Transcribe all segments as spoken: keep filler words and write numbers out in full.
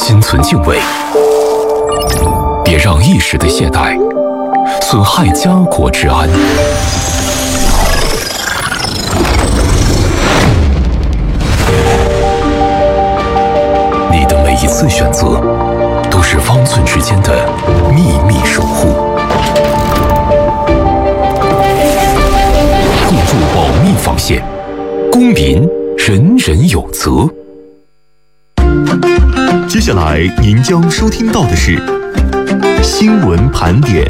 心存敬畏，别让一时的懈怠损害家国治安。你的每一次选择，都是方寸之间的秘密守护。共筑保密防线，公民人人有责。 接下来您将收听到的是新闻盘点。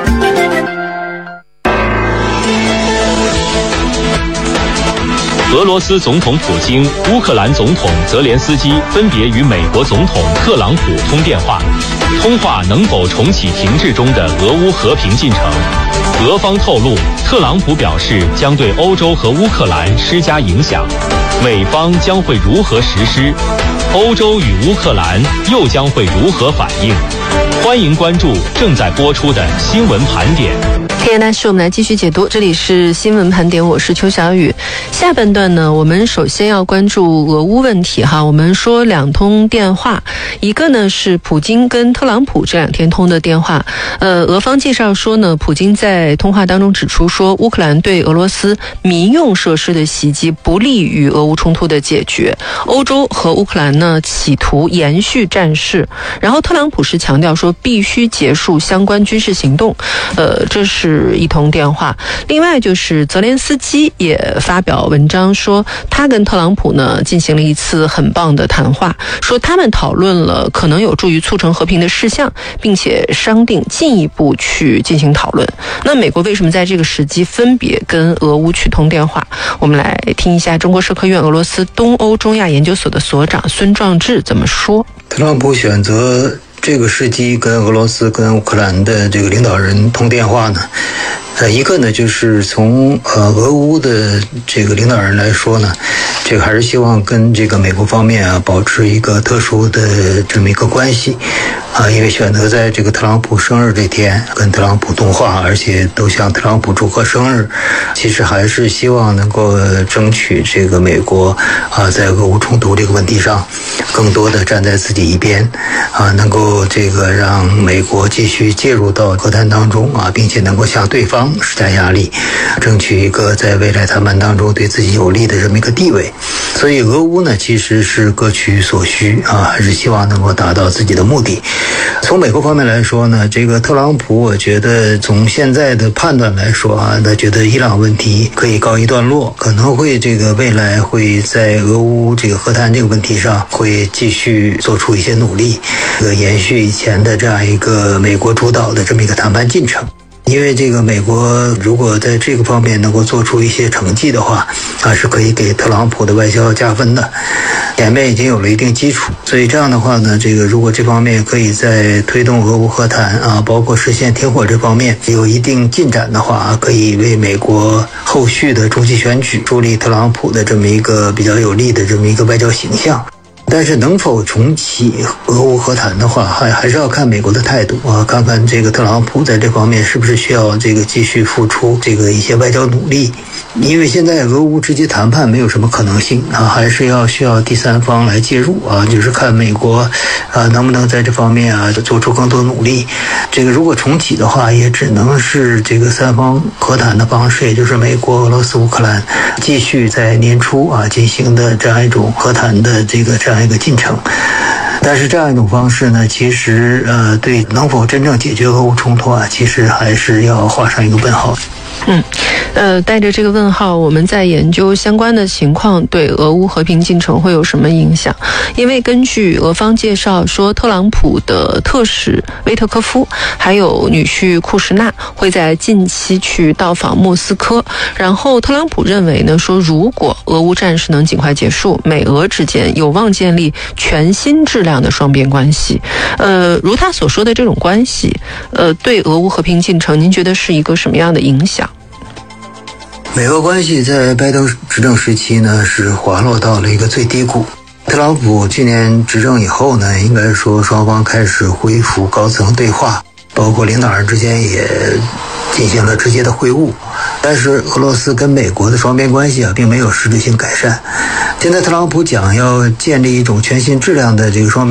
俄罗斯总统普京、乌克兰总统泽连斯基分别与美国总统特朗普通电话，通话能否重启停滞中的俄乌和平进程？俄方透露，特朗普表示将对欧洲和乌克兰施加影响，美方将会如何实施？欧洲与乌克兰又将会如何反应？欢迎关注正在播出的新闻盘点。 天大事，我们来继续解读。这里是新闻盘点，我是邱小雨。下半段呢，我们首先要关注俄乌问题哈。我们说两通电话，一个呢是普京跟特朗普这两天通的电话。呃，俄方介绍说呢，普京在通话当中指出说，乌克兰对俄罗斯民用设施的袭击不利于俄乌冲突的解决。欧洲和乌克兰呢企图延续战事。然后特朗普是强调说，必须结束相关军事行动。呃，这是一通电话。另外就是泽连斯基也发表文章说，他跟特朗普呢进行了一次很棒的谈话，说他们讨论了可能有助于促成和平的事项，并且商定进一步去进行讨论。那美国为什么在这个时机分别跟俄乌去通电话？我们来听一下中国社科院俄罗斯东欧中亚研究所的所长孙壮志怎么说。 特朗普选择这个时机跟俄罗斯跟乌克兰的这个领导人通电话呢，呃，一个呢就是从呃俄乌的这个领导人来说呢，这个还是希望跟这个美国方面啊保持一个特殊的这么一个关系啊，因为选择在这个特朗普生日这天跟特朗普通话，而且都向特朗普祝贺生日，其实还是希望能够争取这个美国啊在俄乌冲突这个问题上更多的站在自己一边啊，能够这个让美国继续介入到和谈当中啊，并且能够向对方施加压力，争取一个在未来谈判当中对自己有利的这么一个地位。所以俄乌呢其实是各取所需啊，还是希望能够达到自己的目的。从美国方面来说呢，这个特朗普我觉得从现在的判断来说啊，他觉得伊朗问题可以告一段落，可能会这个未来会在俄乌这个和谈这个问题上会继续做出一些努力，这个延续以前的这样一个美国主导的这么一个谈判进程。因为这个美国如果在这个方面能够做出一些成绩的话啊，是可以给特朗普的外交加分的，前面已经有了一定基础，所以这样的话呢，这个如果这方面可以在推动俄乌和谈啊，包括实现停火这方面有一定进展的话，可以为美国后续的中期选举树立特朗普的这么一个比较有利的这么一个外交形象。但是能否重启俄乌和谈的话，还还是要看美国的态度啊，看看这个特朗普在这方面是不是需要这个继续付出这个一些外交努力。因为现在俄乌直接谈判没有什么可能性啊，还是要需要第三方来介入啊，就是看美国啊能不能在这方面啊做出更多努力。这个如果重启的话，也只能是这个三方和谈的方式，也就是美国、俄罗斯、乌克兰继续在年初啊进行的这样一种和谈的这个这样一个进程。但是这样一种方式呢，其实呃对能否真正解决俄乌冲突啊，其实还是要画上一个问号。 嗯，呃，带着这个问号，我们在研究相关的情况对俄乌和平进程会有什么影响？因为根据俄方介绍说，特朗普的特使威特科夫还有女婿库什纳会在近期去到访莫斯科。然后特朗普认为呢，说如果俄乌战事能尽快结束，美俄之间有望建立全新质量的双边关系。呃，如他所说的这种关系，呃，对俄乌和平进程，您觉得是一个什么样的影响？ 美俄关系在拜登执政时期呢是滑落到了一个最低谷。特朗普去年执政以后呢，应该说双方开始恢复高层对话，包括领导人之间也进行了直接的会晤。但是俄罗斯跟美国的双边关系啊，并没有实质性改善。现在特朗普讲要建立一种全新质量的这个双边